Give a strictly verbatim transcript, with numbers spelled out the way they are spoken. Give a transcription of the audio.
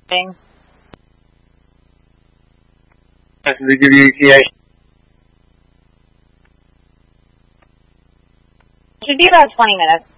Thing. To give you E T A. Should be about twenty minutes.